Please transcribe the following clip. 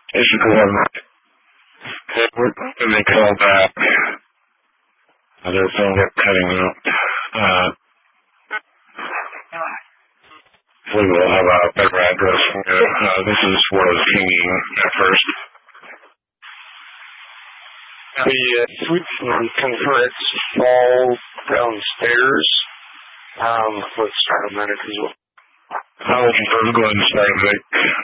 Issue when they call back, their phone kept cutting out. We will have a better address for you. This is what I was thinking at first. The suite converts fall downstairs. Let's start a minute as well. I'll go ahead and start, Vic.